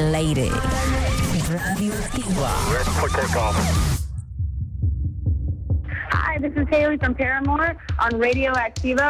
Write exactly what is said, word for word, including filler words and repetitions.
al aire. Radioactiva. Hi, this is Haley from Paramore on Radioactiva.